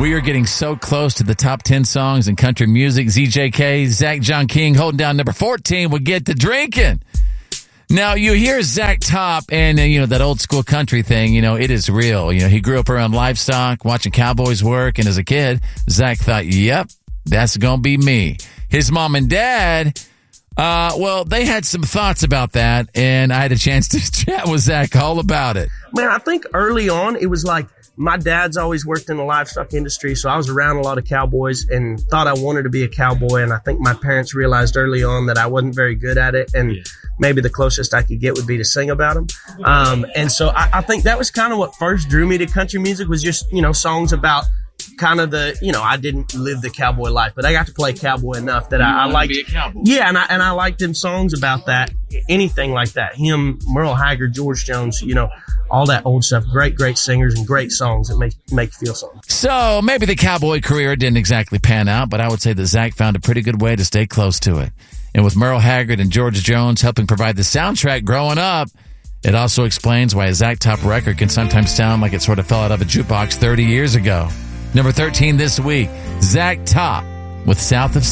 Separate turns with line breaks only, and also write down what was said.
We are getting so close to the top 10 songs in country music. ZJK, Zach John King holding down number 14. We'll get to drinking. Now, you hear Zach Top and, that old school country thing, it is real. He grew up around livestock, watching cowboys work, and as a kid, Zach thought, yep, that's going to be me. His mom and dad, they had some thoughts about that, and I had a chance to chat with Zach all about it.
Man, I think early on, it was like, my dad's always worked in the livestock industry, so I was around a lot of cowboys and thought I wanted to be a cowboy. And I think my parents realized early on that I wasn't very good at it, and maybe the closest I could get would be to sing about them. And so I think that was kind of what first drew me to country music, was just, songs about kind of I didn't live the cowboy life, but I got to play cowboy enough that I liked. Yeah, and I liked them songs about that, anything like that. Him, Merle Haggard, George Jones, all that old stuff. Great singers and great songs that make you feel something.
So maybe the cowboy career didn't exactly pan out, but I would say that Zach found a pretty good way to stay close to it. And with Merle Haggard and George Jones helping provide the soundtrack growing up, it also explains why a Zach Top record can sometimes sound like it sort of fell out of a jukebox 30 years ago. Number 13 this week, Zach Top with South of